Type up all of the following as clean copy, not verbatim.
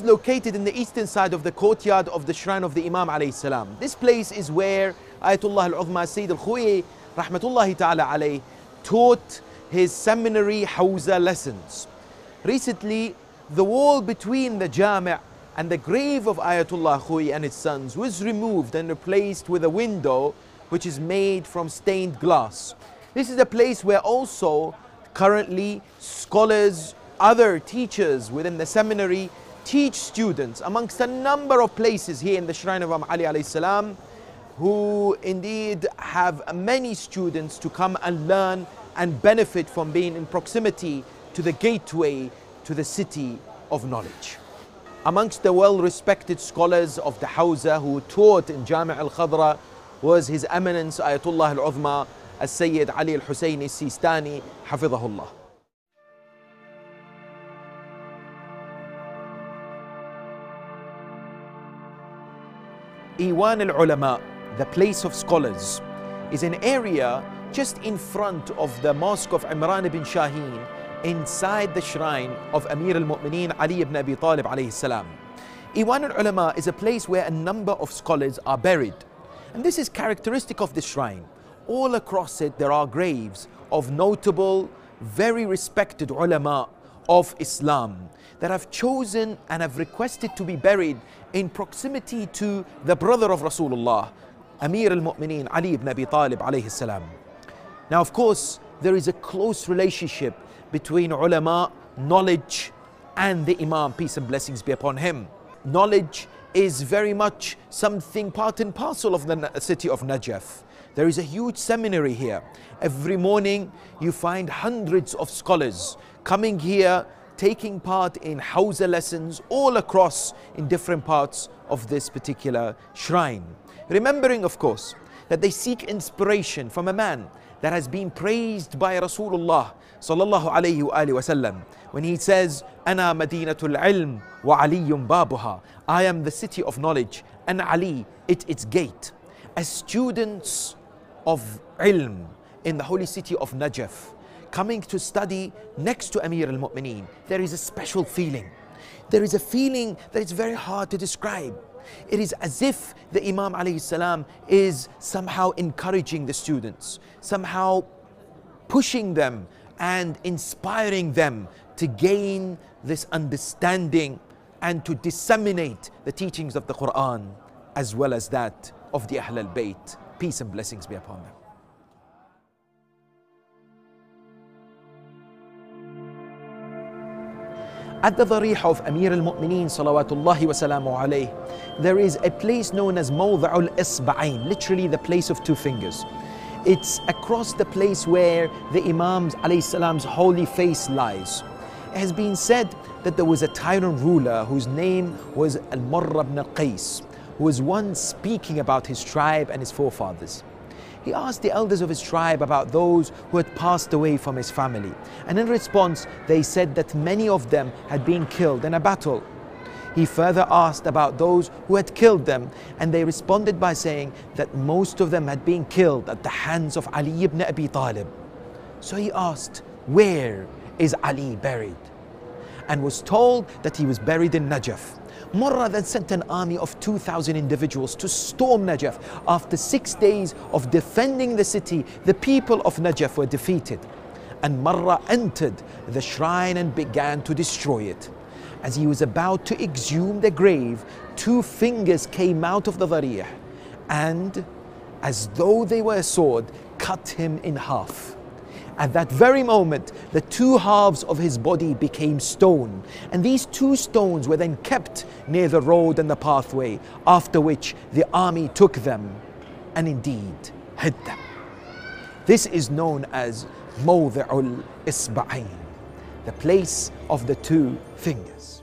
located in the eastern side of the courtyard of the shrine of the Imam alayhi salam. This place is where Ayatollah al-Uzma Sayyid al-Khouyi rahmatullahi ta'ala alayhi taught his seminary Hawza lessons. Recently, the wall between the Jami' and the grave of Ayatollah Khouyi and his sons was removed and replaced with a window which is made from stained glass. This is a place where also currently scholars, other teachers within the seminary teach students amongst a number of places here in the shrine of Imam Ali alayhi salam, who indeed have many students to come and learn and benefit from being in proximity to the gateway to the city of knowledge. Amongst the well-respected scholars of the Hawza who taught in Jami' al-Khadra was His Eminence Ayatollah al-Uzma Al-Sayyid Ali al-Husayni al-Sistani Hafidhahullah. Iwan al-Ulama, the place of scholars, is an area just in front of the mosque of Imran ibn Shaheen, inside the shrine of Amir al-Mu'mineen Ali ibn Abi Talib alayhi salam. Iwan al-Ulama is a place where a number of scholars are buried. And this is characteristic of the shrine. All across it there are graves of notable, very respected ulama of Islam that have chosen and have requested to be buried in proximity to the brother of Rasulullah, Amir al-Mu'mineen Ali ibn Abi Talib alayhi salam. Now, of course, there is a close relationship between ulama, knowledge, and the Imam, peace and blessings be upon him. Knowledge is very much something part and parcel of the city of Najaf. There is a huge seminary here. Every morning you find hundreds of scholars coming here, taking part in Hawza lessons all across in different parts of this particular shrine. Remembering, of course, that they seek inspiration from a man that has been praised by Rasulullah sallallahu alayhi wa sallam when he says, "Ana Madinatul Ilm wa Aliyun Babuha." I am the city of knowledge and Ali, its gate. As students of ilm in the holy city of Najaf, coming to study next to Amir al-Mu'mineen, there is a special feeling. There is a feeling that is very hard to describe. It is as if the Imam alayhi salam is somehow encouraging the students, somehow pushing them and inspiring them to gain this understanding and to disseminate the teachings of the Quran as well as that of the Ahl al-Bayt. Peace and blessings be upon them. At the Dharih of Amir al-Mu'mineen salawatullahi wa salamu alayh, there is a place known as Mawda'ul Isba'ain, literally the place of two fingers. It's across the place where the Imam's alayhi salam's holy face lies. It has been said that there was a tyrant ruler whose name was Al-Murra ibn al-Qais, who was once speaking about his tribe and his forefathers. He asked the elders of his tribe about those who had passed away from his family. And in response, they said that many of them had been killed in a battle. He further asked about those who had killed them, and they responded by saying that most of them had been killed at the hands of Ali ibn Abi Talib. So he asked, "Where is Ali buried?" And was told that he was buried in Najaf. Murra then sent an army of 2,000 individuals to storm Najaf. After 6 days of defending the city, the people of Najaf were defeated. And Murra entered the shrine and began to destroy it. As he was about to exhume the grave, 2 fingers came out of the Dharih and, as though they were a sword, cut him in half. At that very moment, the 2 halves of his body became stone, and these 2 stones were then kept near the road and the pathway, after which the army took them and indeed hid them. This is known as Mawda'ul Isba'ain, the place of the 2 fingers.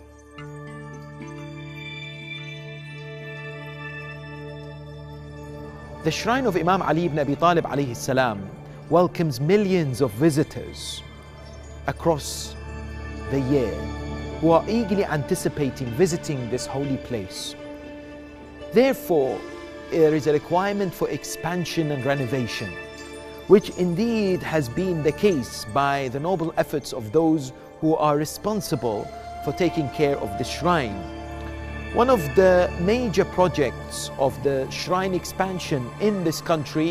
The shrine of Imam Ali ibn Abi Talib alayhi salam welcomes millions of visitors across the year who are eagerly anticipating visiting this holy place. Therefore, there is a requirement for expansion and renovation, which indeed has been the case by the noble efforts of those who are responsible for taking care of the shrine. One of the major projects of the shrine expansion in this country